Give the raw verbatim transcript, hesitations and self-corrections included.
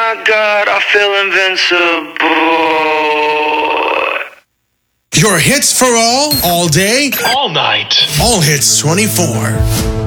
my God, I feel invincible. Your hits for all, all day, all night. All Hits twenty-four.